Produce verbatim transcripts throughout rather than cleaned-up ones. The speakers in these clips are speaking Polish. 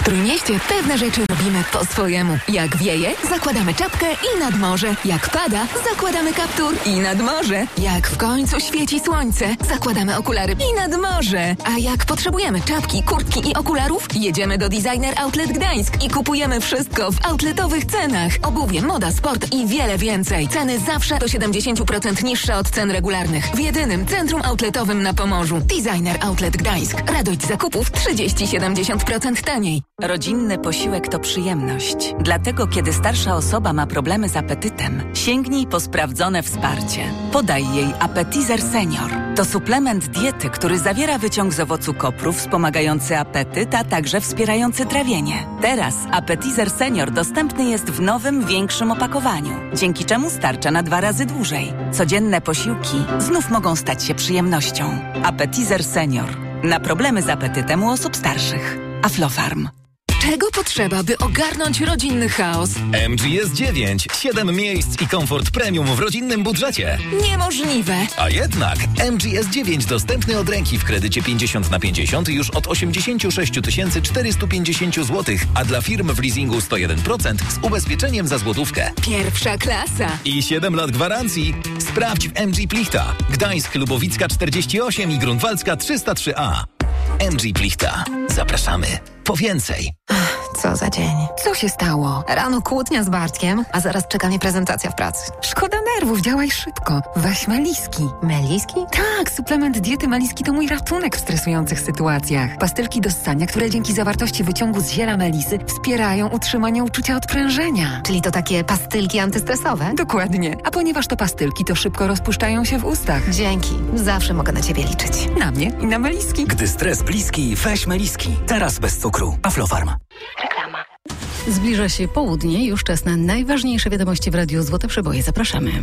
W Trójmieście pewne rzeczy robimy po swojemu. Jak wieje, zakładamy czapkę i nad morze. Jak pada, zakładamy kaptur i nad morze. Jak w końcu świeci słońce, zakładamy okulary i nad morze. A jak potrzebujemy czapki, kurtki i okularów, jedziemy do Designer Outlet Gdańsk i kupujemy wszystko w outletowych cenach. Obuwie, moda, sport i wiele więcej. Ceny zawsze do siedemdziesiąt procent niższe od cen regularnych. W jedynym centrum outletowym na Pomorzu. Designer Outlet Gdańsk. Radość zakupów trzydzieści do siedemdziesięciu procent taniej. Rodzinny posiłek to przyjemność. Dlatego, kiedy starsza osoba ma problemy z apetytem, sięgnij po sprawdzone wsparcie. Podaj jej Appetizer Senior. To suplement diety, który zawiera wyciąg z owocu kopru wspomagający apetyt, a także wspierający trawienie. Teraz Appetizer Senior dostępny jest w nowym, większym opakowaniu, dzięki czemu starcza na dwa razy dłużej. Codzienne posiłki znów mogą stać się przyjemnością. Appetizer Senior. Na problemy z apetytem u osób starszych. Aflofarm. Czego potrzeba, by ogarnąć rodzinny chaos? M G S dziewięć. siedem miejsc i komfort premium w rodzinnym budżecie. Niemożliwe. A jednak M G S dziewięć dostępny od ręki w kredycie pięćdziesiąt na pięćdziesiąt już od osiemdziesiąt sześć tysięcy czterysta pięćdziesiąt złotych, a dla firm w leasingu sto jeden procent z ubezpieczeniem za złotówkę. Pierwsza klasa. I siedem lat gwarancji. Sprawdź w M G Plichta. Gdańsk, Lubowicka czterdzieści osiem i Grunwaldzka trzysta trzy A. M G Plichta. Zapraszamy. Po więcej. Co za dzień. Co się stało? Rano kłótnia z Bartkiem, a zaraz czeka mnie prezentacja w pracy. Szkoda nerwów, działaj szybko. Weź Meliski. Meliski? Tak, suplement diety Meliski to mój ratunek w stresujących sytuacjach. Pastylki do ssania, które dzięki zawartości wyciągu z ziela melisy wspierają utrzymanie uczucia odprężenia. Czyli to takie pastylki antystresowe? Dokładnie. A ponieważ to pastylki, to szybko rozpuszczają się w ustach. Dzięki. Zawsze mogę na ciebie liczyć. Na mnie i na Meliski. Gdy stres bliski, weź Meliski. Teraz bez cukru. Aflofarm. Reklama. Zbliża się południe, już czas na najważniejsze wiadomości w Radiu Złote Przeboje. Zapraszamy.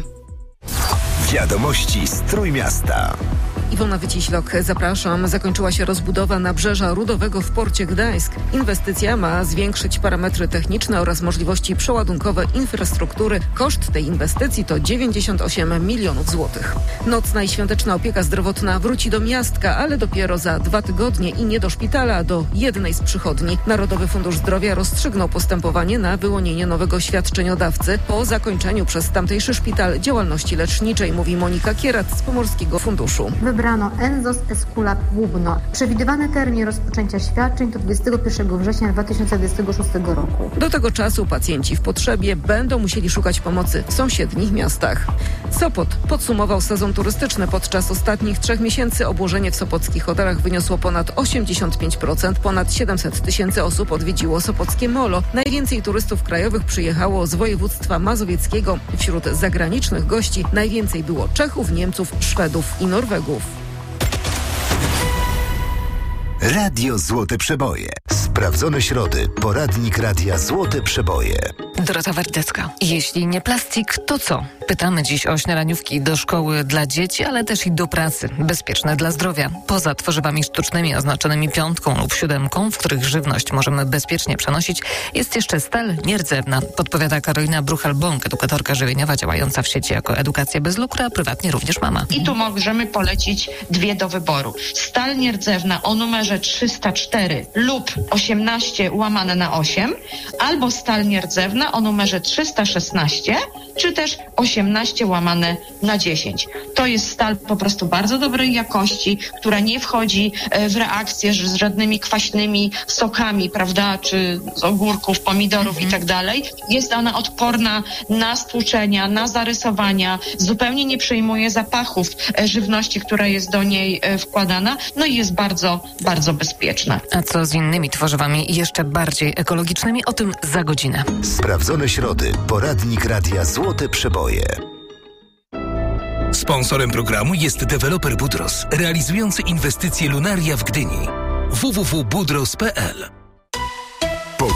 Wiadomości z Trójmiasta. Iwona Wyciślok, zapraszam. Zakończyła się rozbudowa Nabrzeża Rudowego w porcie Gdańsk. Inwestycja ma zwiększyć parametry techniczne oraz możliwości przeładunkowe infrastruktury. Koszt tej inwestycji to dziewięćdziesiąt osiem milionów złotych. Nocna i świąteczna opieka zdrowotna wróci do miastka, ale dopiero za dwa tygodnie i nie do szpitala, a do jednej z przychodni. Narodowy Fundusz Zdrowia rozstrzygnął postępowanie na wyłonienie nowego świadczeniodawcy po zakończeniu przez tamtejszy szpital działalności leczniczej, mówi Monika Kierat z Pomorskiego Funduszu. Wybrano Enzos Esculap Łubno. Przewidywany termin rozpoczęcia świadczeń to dwudziestego pierwszego września dwa tysiące dwudziestego szóstego roku. Do tego czasu pacjenci w potrzebie będą musieli szukać pomocy w sąsiednich miastach. Sopot podsumował sezon turystyczny. Podczas ostatnich trzech miesięcy obłożenie w sopockich hotelach wyniosło ponad osiemdziesiąt pięć procent. Ponad siedemset tysięcy osób odwiedziło sopockie molo. Najwięcej turystów krajowych przyjechało z województwa mazowieckiego. Wśród zagranicznych gości najwięcej było Czechów, Niemców, Szwedów i Norwegów. Radio Złote Przeboje. Sprawdzone środy. Poradnik Radia Złote Przeboje. Dorota Wardecka. Jeśli nie plastik, to co? Pytamy dziś o śniadaniówki do szkoły dla dzieci, ale też i do pracy. Bezpieczne dla zdrowia. Poza tworzywami sztucznymi oznaczonymi piątką lub siódemką, w których żywność możemy bezpiecznie przenosić, jest jeszcze stal nierdzewna. Podpowiada Karolina Bruchal-Bąk, edukatorka żywieniowa działająca w sieci jako Edukacja bez lukru, a prywatnie również mama. I tu możemy polecić dwie do wyboru. Stal nierdzewna o numerze trzysta cztery lub osiemnaście łamane na osiem, albo stal nierdzewna o numerze trzysta szesnaście, czy też osiemnaście łamane na dziesięć. To jest stal po prostu bardzo dobrej jakości, która nie wchodzi w reakcję z żadnymi kwaśnymi sokami, prawda, czy z ogórków, pomidorów mm-hmm. i tak dalej. Jest ona odporna na stłuczenia, na zarysowania, zupełnie nie przejmuje zapachów żywności, która jest do niej wkładana, no i jest bardzo, bardzo bezpieczna. A co z innymi tworzywami jeszcze bardziej ekologicznymi? O tym za godzinę. Sprawdzone środy. Poradnik Radia Złote Przeboje. Sponsorem programu jest deweloper Budros, realizujący inwestycje Lunaria w Gdyni. w w w kropka budros kropka p l. Po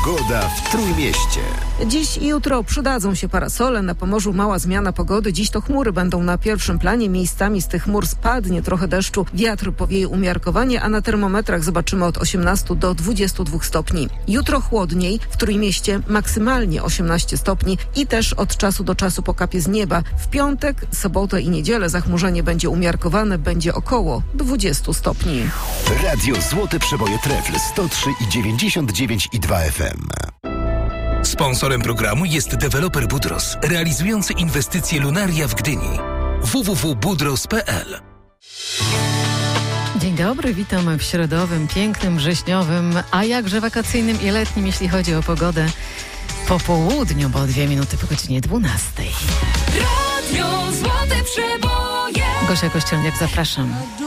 Pogoda w Trójmieście. Dziś i jutro przydadzą się parasole. Na Pomorzu mała zmiana pogody. Dziś to chmury będą na pierwszym planie. Miejscami z tych chmur spadnie trochę deszczu. Wiatr powieje umiarkowanie, a na termometrach zobaczymy od osiemnastu do dwudziestu dwóch stopni. Jutro chłodniej. W Trójmieście maksymalnie osiemnaście stopni i też od czasu do czasu pokapie z nieba. W piątek, sobotę i niedzielę zachmurzenie będzie umiarkowane. Będzie około dwudziestu stopni. Radio Złote Przeboje Trefl sto trzy i dziewięćdziesiąt dziewięć i dwa F M. Sponsorem programu jest deweloper Budros, realizujący inwestycje Lunaria w Gdyni. w w w kropka budros kropka p l. Dzień dobry, witam w środowym, pięknym, wrześniowym, a jakże wakacyjnym i letnim, jeśli chodzi o pogodę, po południu, bo dwie minuty po godzinie dwunastej. Radio Złote Przeboje. Gosia Kościelniak, zapraszam.